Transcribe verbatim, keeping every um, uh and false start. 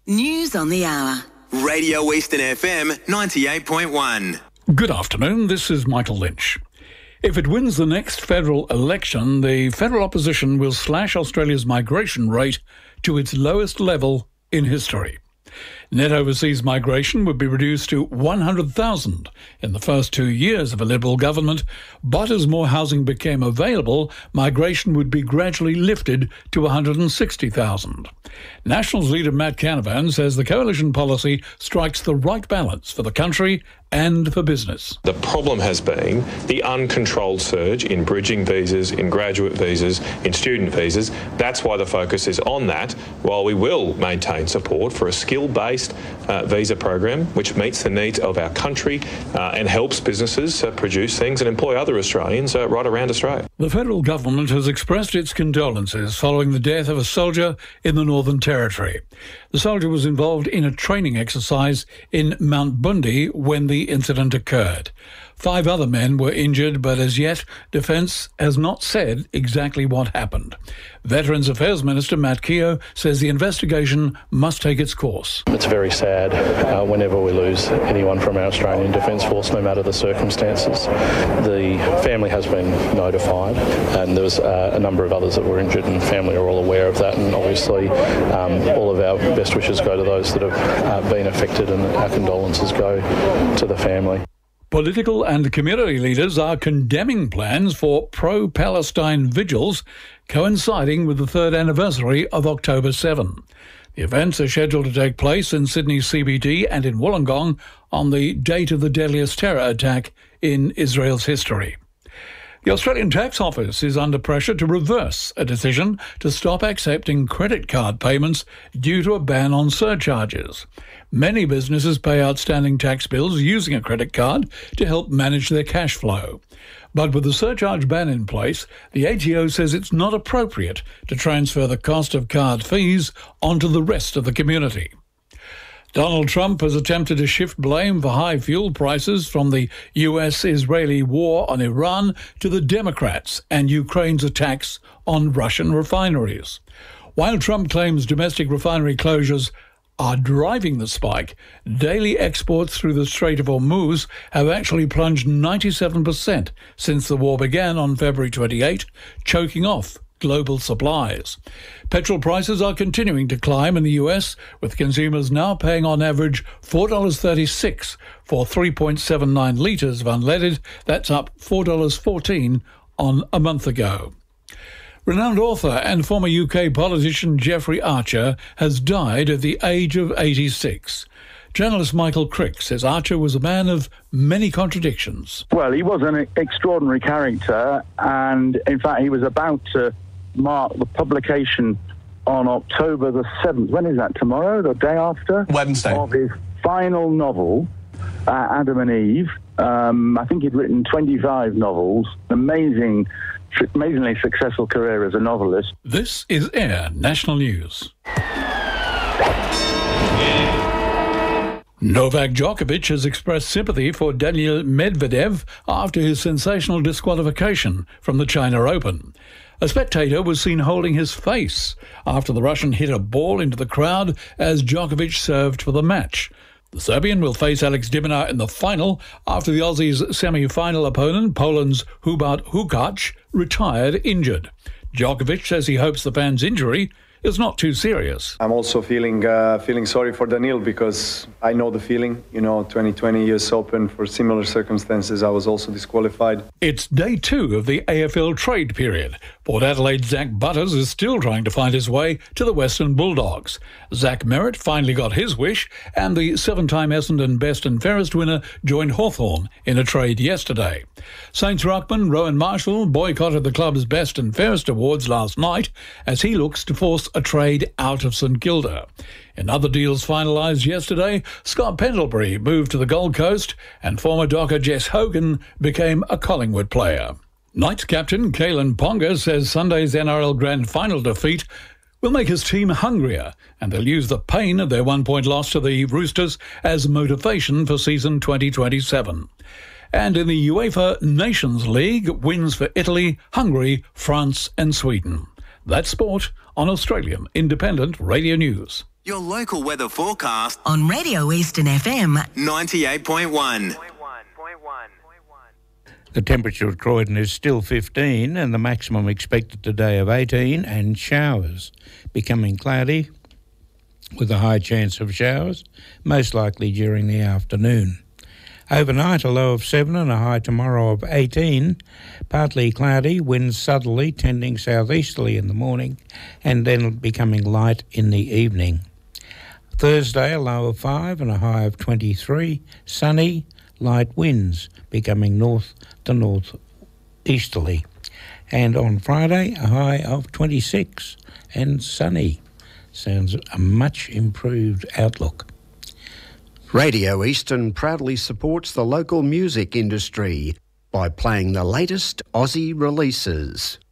News on the hour. Radio Eastern F M ninety-eight point one. Good afternoon, this is Michael Lynch. If it wins the next federal election, the federal opposition will slash Australia's migration rate to its lowest level in history. Net overseas migration would be reduced to one hundred thousand in the first two years of a Liberal government, but as more housing became available, migration would be gradually lifted to one hundred sixty thousand. Nationals leader Matt Canavan says the coalition policy strikes the right balance for the country and for business. The problem has been the uncontrolled surge in bridging visas, in graduate visas, in student visas. That's why the focus is on that, while we will maintain support for a skill-based uh, visa program which meets the needs of our country uh, and helps businesses uh, produce things and employ other Australians uh, right around Australia. The federal government has expressed its condolences following the death of a soldier in the Northern Territory. The soldier was involved in a training exercise in Mount Bundy when the incident occurred. Five other men were injured, but as yet, Defence has not said exactly what happened. Veterans Affairs Minister Matt Keogh says the investigation must take its course. It's very sad uh, whenever we lose anyone from our Australian Defence Force, no matter the circumstances. The family has been notified, and there was uh, a number of others that were injured, and family are all aware of that, and obviously um, all of our best wishes go to those that have uh, been affected, and our condolences go to the family. Political and community leaders are condemning plans for pro-Palestine vigils coinciding with the third anniversary of October seventh. The events are scheduled to take place in Sydney C B D and in Wollongong on the date of the deadliest terror attack in Israel's history. The Australian Tax Office is under pressure to reverse a decision to stop accepting credit card payments due to a ban on surcharges. Many businesses pay outstanding tax bills using a credit card to help manage their cash flow. But with the surcharge ban in place, the A T O says it's not appropriate to transfer the cost of card fees onto the rest of the community. Donald Trump has attempted to shift blame for high fuel prices from the U S-Israeli war on Iran to the Democrats and Ukraine's attacks on Russian refineries. While Trump claims domestic refinery closures are driving the spike, daily exports through the Strait of Hormuz have actually plunged ninety-seven percent since the war began on February twenty-eighth, choking off global supplies. Petrol prices are continuing to climb in the U S, with consumers now paying on average four dollars thirty-six for three point seven nine litres of unleaded. That's up four dollars fourteen on a month ago. Renowned author and former U K politician Jeffrey Archer has died at the age of eighty-six. Journalist Michael Crick says Archer was a man of many contradictions. Well, he was an extraordinary character, and in fact he was about to mark the publication on October the seventh. When is that, tomorrow, the day after? Wednesday. Of his final novel, uh, Adam and Eve. Um, I think he'd written twenty-five novels. Amazing, amazingly successful career as a novelist. This is Air National News. Novak Djokovic has expressed sympathy for Daniil Medvedev after his sensational disqualification from the China Open. A spectator was seen holding his face after the Russian hit a ball into the crowd as Djokovic served for the match. The Serbian will face Alex de Minaur in the final after the Aussies' semi-final opponent, Poland's Hubert Hurkacz, retired injured. Djokovic says he hopes the fan's injury is not too serious. I'm also feeling uh, feeling sorry for Daniil because I know the feeling. You know, twenty twenty U S Open, for similar circumstances, I was also disqualified. It's day two of the A F L trade period. Port Adelaide's Zach Butters is still trying to find his way to the Western Bulldogs. Zach Merritt finally got his wish, and the seven-time Essendon Best and Fairest winner joined Hawthorn in a trade yesterday. Saints ruckman Rowan Marshall boycotted the club's Best and Fairest awards last night as he looks to force a trade out of St Kilda. In other deals finalised yesterday, Scott Pendlebury moved to the Gold Coast and former Docker Jess Hogan became a Collingwood player. Knights captain Kalen Ponga says Sunday's N R L Grand Final defeat will make his team hungrier, and they'll use the pain of their one-point loss to the Roosters as motivation for season twenty twenty-seven. And in the UEFA Nations League, wins for Italy, Hungary, France and Sweden. That's sport on Australian Independent Radio News. Your local weather forecast on Radio Eastern F M ninety-eight point one. The temperature at Croydon is still fifteen and the maximum expected today of eighteen, and showers becoming cloudy with a high chance of showers, most likely during the afternoon. Overnight, a low of seven and a high tomorrow of eighteen. Partly cloudy, winds southerly, tending southeasterly in the morning and then becoming light in the evening. Thursday, a low of five and a high of twenty-three. Sunny, light winds becoming north to north-easterly. And on Friday, a high of twenty-six and sunny. Sounds a much improved outlook. Radio Eastern proudly supports the local music industry by playing the latest Aussie releases.